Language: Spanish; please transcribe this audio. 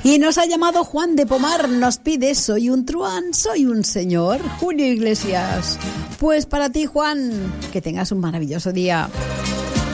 Y nos ha llamado Juan de Pomar, nos pide Soy un truán, soy un señor, Julio Iglesias. Pues para ti, Juan, que tengas un maravilloso día.